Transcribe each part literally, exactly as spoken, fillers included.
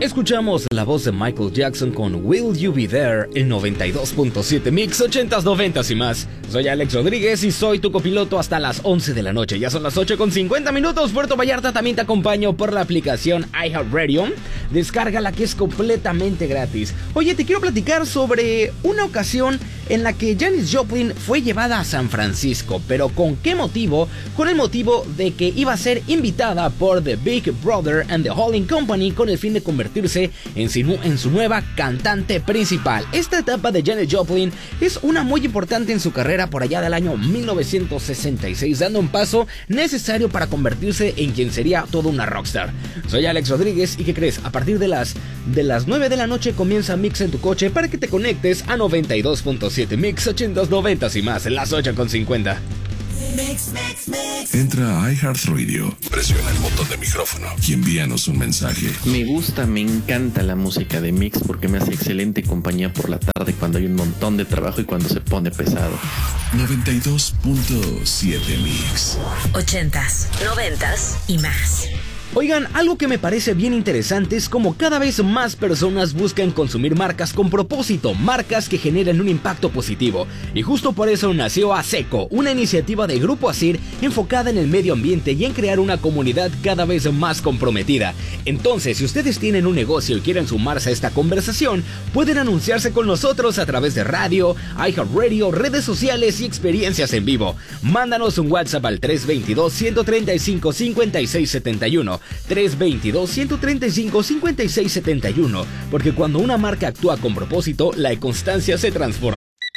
Escuchamos la voz de Michael Jackson con Will You Be There en noventa y dos punto siete Mix, ochentas, noventas y más. Soy Alex Rodríguez y soy tu copiloto hasta las once de la noche. Ya son las ocho con cincuenta minutos. Puerto Vallarta, también te acompaño por la aplicación iHeartRadio. Descárgala, que es completamente gratis. Oye, te quiero platicar sobre una ocasión en la que Janis Joplin fue llevada a San Francisco. ¿Pero con qué motivo? Con el motivo de que iba a ser invitada por The Big Brother and the Holding Company con el fin de convertirse en su, en su nueva cantante principal. Esta etapa de Janis Joplin es una muy importante en su carrera por allá del año mil novecientos sesenta y seis, dando un paso necesario para convertirse en quien sería toda una rockstar. Soy Alex Rodríguez y ¿qué crees? A partir de las, de las nueve de la noche comienza Mix en tu coche para que te conectes a noventa y dos punto siete Mix, ochentas, noventas y más en las ocho con cincuenta. Mix, mix, mix. Entra a iHeartRadio, presiona el botón de micrófono y envíanos un mensaje. Me gusta, me encanta la música de Mix porque me hace excelente compañía por la tarde cuando hay un montón de trabajo y cuando se pone pesado. noventa y dos punto siete Mix. Ochentas, noventas y más. Oigan, algo que me parece bien interesante es como cada vez más personas buscan consumir marcas con propósito, marcas que generen un impacto positivo. Y justo por eso nació ASECO, una iniciativa de Grupo ASIR enfocada en el medio ambiente y en crear una comunidad cada vez más comprometida. Entonces, si ustedes tienen un negocio y quieren sumarse a esta conversación, pueden anunciarse con nosotros a través de radio, iHeartRadio, redes sociales y experiencias en vivo. Mándanos un WhatsApp al tres dos dos, uno tres cinco, cinco seis siete uno. tres dos dos, uno tres cinco, cinco seis siete uno, porque cuando una marca actúa con propósito, la constancia se transforma.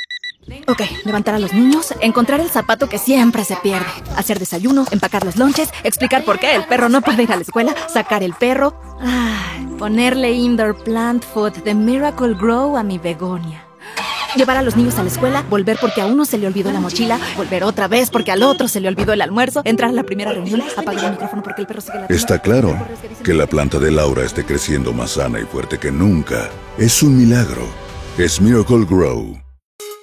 Ok, levantar a los niños, encontrar el zapato que siempre se pierde, hacer desayuno, empacar los lonches, explicar por qué el perro no puede ir a la escuela, sacar el perro, ay, ponerle indoor plant food de Miracle Grow a mi begonia. Llevar a los niños a la escuela, volver porque a uno se le olvidó la mochila, volver otra vez porque al otro se le olvidó el almuerzo, entrar a la primera reunión, apagar el micrófono porque el perro sigue la... Está claro que la planta de Laura esté creciendo más sana y fuerte que nunca. Es un milagro. Es Miracle Grow.